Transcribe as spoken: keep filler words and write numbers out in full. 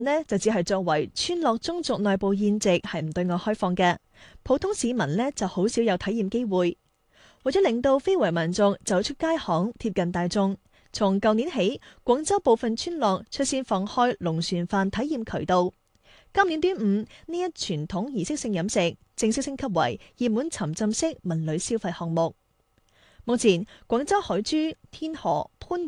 呢就只係作為村落宗族內部宴席，係唔對外開放嘅。普通市民呢就好少有體驗機會。為咗令到非遺民眾走出街巷，貼近大眾，從舊年起，廣州部分村落率先放開龍船飯體驗渠道。今年端午呢一傳統儀式性飲食正式升級為熱門沉浸式文旅消費項目。目前，廣州海珠、天河、番